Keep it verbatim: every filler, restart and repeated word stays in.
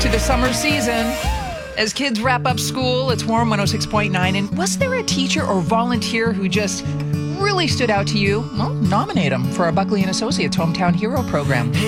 to the summer season. As kids wrap up school, it's Warm one oh six point nine. And was there a teacher or volunteer who just really stood out to you? Well, nominate them for our Buckley and Associates Hometown Hero program.